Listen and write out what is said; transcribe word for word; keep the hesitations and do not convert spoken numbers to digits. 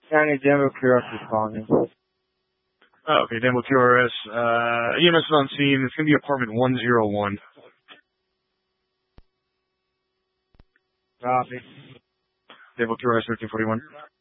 County Denver Q R S responding. Oh, okay, Denver Q R S. Uh, E M S is on scene. It's going to be apartment one oh one. Copy. Denver Q R S thirteen forty-one.